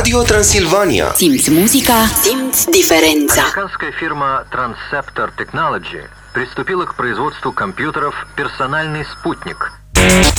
Radio Transilvania. Simți muzica, simți diferența. Американская фирма Transceptor Technology приступила к производству компьютеров «Персональный спутник».